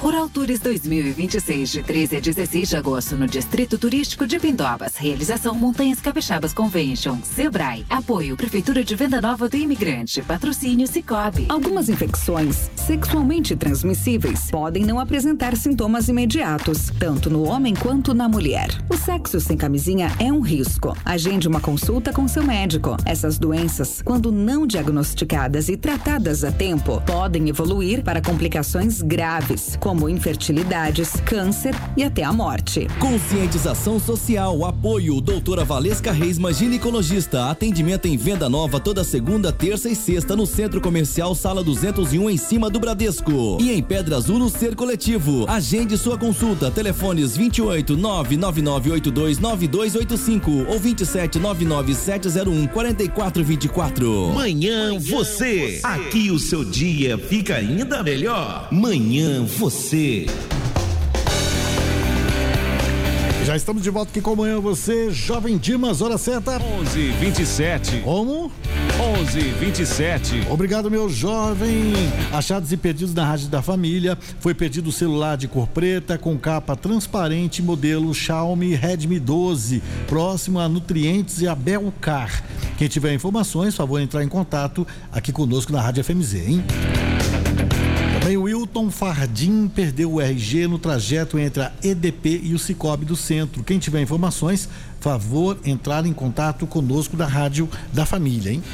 Rural Tours 2026, de 13 a 16 de agosto, no Distrito Turístico de Pindobas. Realização Montanhas Capixabas Convention. Sebrae. Apoio Prefeitura de Venda Nova do Imigrante. Patrocínio Cicobi. Algumas infecções sexualmente transmissíveis podem não apresentar sintomas imediatos, tanto no homem quanto na mulher. O sexo sem camisinha é um risco. Agende uma consulta com seu médico. Essas doenças, quando não diagnosticadas e tratadas a tempo, podem evoluir para complicações graves, como infertilidades, câncer e até a morte. Conscientização social, apoio, doutora Valesca Reisman, ginecologista, atendimento em Venda Nova toda segunda, terça e sexta no Centro Comercial Sala 201 em cima do Bradesco. E em Pedra Azul no Ser Coletivo. Agende sua consulta, telefones 28 99982 9285 ou 27 99701 4424. Manhã você, aqui o seu dia fica ainda melhor. Manhã você. Já estamos de volta aqui com Manhã Você, Jovem Dimas, hora certa 11h27. Como? 11h27. Obrigado, meu jovem. Achados e perdidos na Rádio da Família. Foi perdido o celular de cor preta com capa transparente, modelo Xiaomi Redmi 12, próximo a Nutrientes e a Belcar. Quem tiver informações, favor entrar em contato aqui conosco na Rádio FMZ, hein? Também o Wilton Fardim perdeu o RG no trajeto entre a EDP e o Cicobi do Centro. Quem tiver informações, favor entrar em contato conosco da Rádio da Família, hein?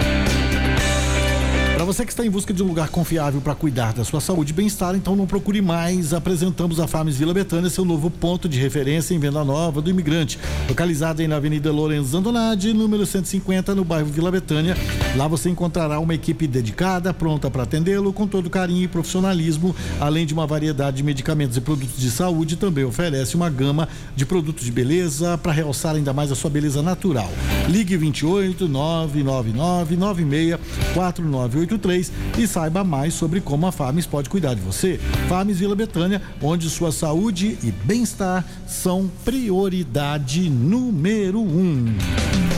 Para você que está em busca de um lugar confiável para cuidar da sua saúde e bem-estar, então não procure mais. Apresentamos a Farms Vila Betânia, seu novo ponto de referência em Venda Nova do Imigrante, localizado aí na Avenida Lourenço Zandonade, número 150, no bairro Vila Betânia. Lá você encontrará uma equipe dedicada, pronta para atendê-lo com todo carinho e profissionalismo, além de uma variedade de medicamentos e produtos de saúde. Também oferece uma gama de produtos de beleza para realçar ainda mais a sua beleza natural. Ligue 28 999 96 4983 e saiba mais sobre como a Farms pode cuidar de você. Farms Vila Betânia, onde sua saúde e bem-estar são prioridade número 1.